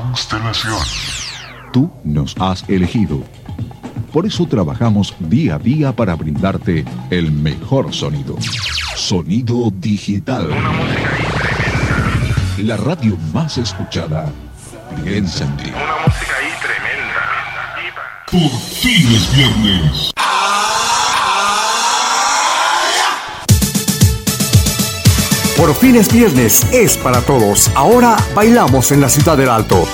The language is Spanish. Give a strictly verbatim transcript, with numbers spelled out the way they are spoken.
Constelación. Tú nos has elegido. Por eso trabajamos día a día para brindarte el mejor sonido. Sonido digital. Una música ahí tremenda. La radio más escuchada. Piensa en ti. Una música ahí tremenda. Por fin es viernes. Por fin es viernes, es para todos. Ahora bailamos en la Ciudad del Alto.